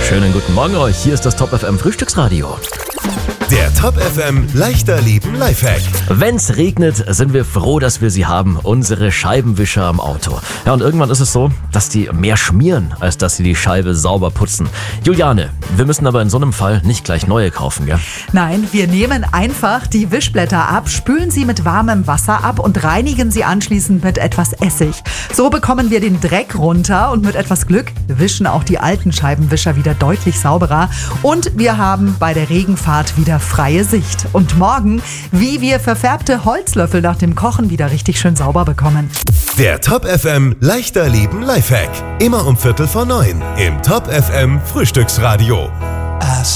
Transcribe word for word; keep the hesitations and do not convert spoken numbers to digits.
Schönen guten Morgen euch, hier ist das Top F M Frühstücksradio. Der Top F M Leichter Leben Lifehack. Wenn's regnet, sind wir froh, dass wir sie haben, unsere Scheibenwischer am Auto. Ja, und irgendwann ist es so, dass die mehr schmieren, als dass sie die Scheibe sauber putzen. Juliane, wir müssen aber in so einem Fall nicht gleich neue kaufen, gell? Nein, wir nehmen einfach die Wischblätter ab, spülen sie mit warmem Wasser ab und reinigen sie anschließend mit etwas Essig. So bekommen wir den Dreck runter und mit etwas Glück wischen auch die alten Scheibenwischer wieder deutlich sauberer. Und wir haben bei der Regenfahrt wieder freie Sicht. Und morgen, wie wir verfärbte Holzlöffel nach dem Kochen wieder richtig schön sauber bekommen. Der Top F M Leichter Leben Lifehack. Immer um Viertel vor neun im Top F M Frühstücksradio.